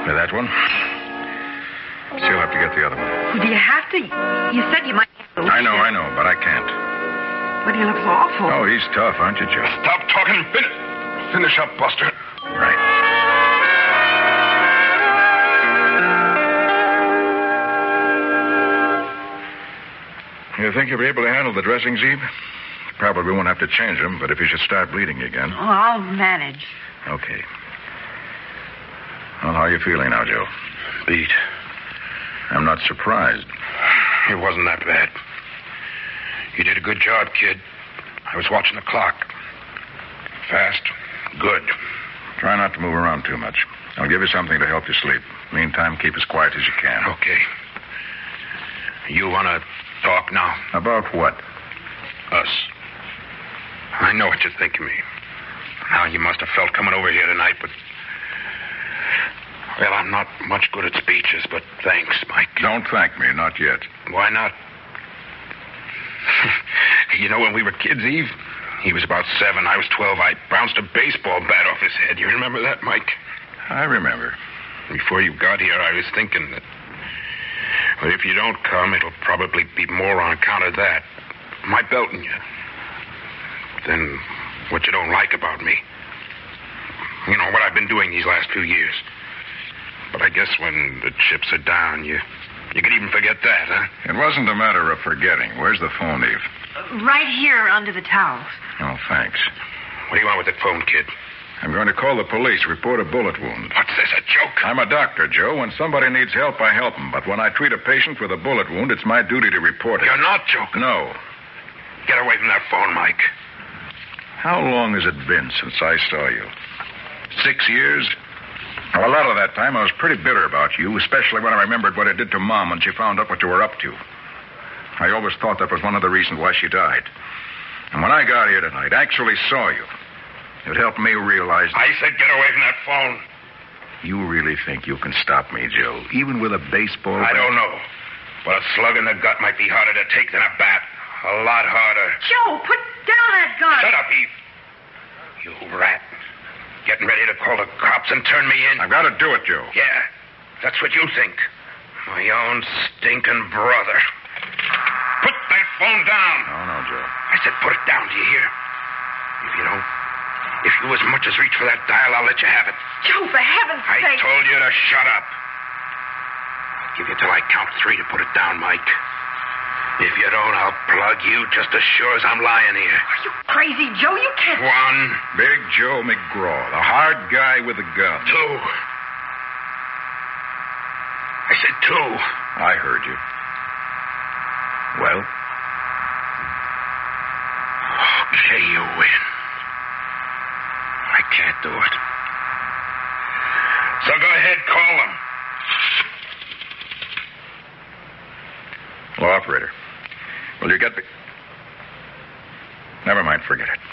With that one? Still have to get the other one. Well, do you have to? You said you might have to. I know, but I can't. But he looks awful. Oh, he's tough, aren't you, Joe? Stop talking and finish up, Buster. Right. You think you'll be able to handle the dressings, Eve? Probably won't have to change them, but if you should start bleeding again. Oh, I'll manage. Okay. Well, how are you feeling now, Joe? Beat. I'm not surprised. It wasn't that bad. You did a good job, kid. I was watching the clock. Fast. Good. Try not to move around too much. I'll give you something to help you sleep. Meantime, keep as quiet as you can. Okay. You want to talk now? About what? Us. I know what you think of me. Now, you must have felt coming over here tonight, but... Well, I'm not much good at speeches, but thanks, Mike. Don't thank me, not yet. Why not? You know, when we were kids, Eve, he was about 7, I was 12. I bounced a baseball bat off his head. You remember that, Mike? I remember. Before you got here, I was thinking that... Well, if you don't come, it'll probably be more on account of that. My belting you. Than what you don't like about me. You know, what I've been doing these last few years. But I guess when the chips are down, you can even forget that, huh? It wasn't a matter of forgetting. Where's the phone, Eve? Right here under the towels. Oh, thanks. What do you want with that phone, kid? I'm going to call the police, report a bullet wound. What's this, a joke? I'm a doctor, Joe. When somebody needs help, I help them. But when I treat a patient with a bullet wound, it's my duty to report it. You're not joking. No. Get away from that phone, Mike. How long has it been since I saw you? 6 years? Well, a lot of that time I was pretty bitter about you, especially when I remembered what it did to Mom when she found out what you were up to. I always thought that was one of the reasons why she died. And when I got here tonight, actually saw you, it helped me realize... I said get away from that phone. You really think you can stop me, Joe, even with a baseball bat? I don't know. But a slug in the gut might be harder to take than a bat. A lot harder. Joe, put down that gun. Shut up, Eve. You rat. Getting ready to call the cops and turn me in. I've got to do it, Joe. Yeah, that's what you think. My own stinking brother. Put that phone down. No, Joe. I said put it down, do you hear? If you don't, if you as much as reach for that dial, I'll let you have it. Joe, for heaven's sake. I told you to shut up. I'll give you till I count 3 to put it down, Mike. If you don't, I'll plug you just as sure as I'm lying here. Are you crazy, Joe? You can't... 1. Big Joe McGraw, the hard guy with a gun. 2. I said 2. I heard you. Well? Okay, you win. I can't do it. So go ahead, call them. Hello, operator. Will you get me... Never mind, forget it.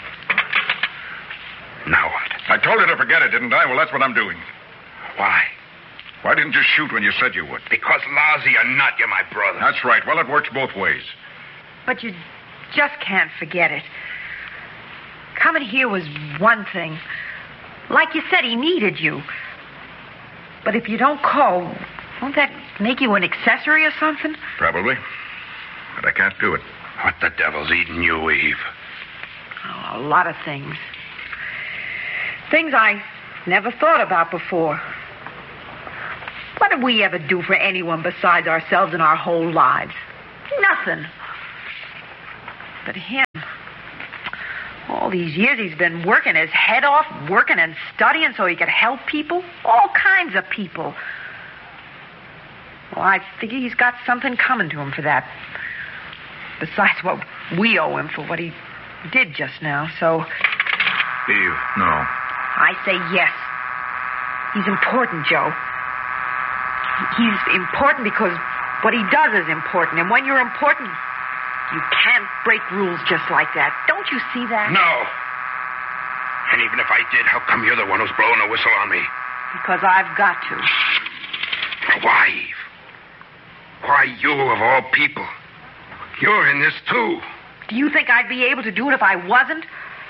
Now what? I told you to forget it, didn't I? Well, that's what I'm doing. Why? Why didn't you shoot when you said you would? Because lousy or not, you're my brother. That's right. Well, it works both ways. But you just can't forget it. Coming here was one thing. Like you said, he needed you. But if you don't call, won't that make you an accessory or something? Probably. But I can't do it. What the devil's eating you, Eve? Oh, a lot of things. Things I never thought about before. What did we ever do for anyone besides ourselves in our whole lives? Nothing. But him, all these years he's been working his head off, working and studying so he could help people. All kinds of people. Well, I figure he's got something coming to him for that. Besides what we owe him for what he did just now, so... Eve, no. I say yes. He's important, Joe. He's important because what he does is important. And when you're important, you can't break rules just like that. Don't you see that? No. And even if I did, how come you're the one who's blowing a whistle on me? Because I've got to. Why, Eve? Why you of all people? You're in this, too. Do you think I'd be able to do it if I wasn't?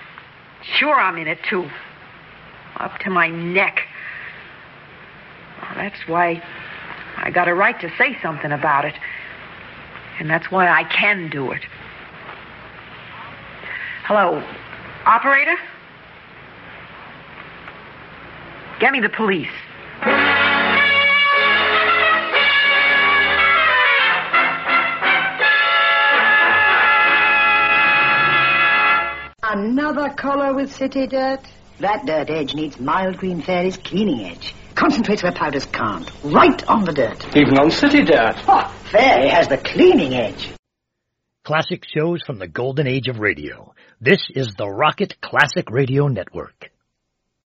Sure, I'm in it, too. Up to my neck. That's why I got a right to say something about it. And that's why I can do it. Hello, operator? Get me the police. Another color with city dirt? That dirt edge needs Mild Green Fairy's cleaning edge. Concentrates where powders can't. Right on the dirt. Even on city dirt. Oh, Fairy has the cleaning edge. Classic shows from the golden age of radio. This is the Rocket Classic Radio Network.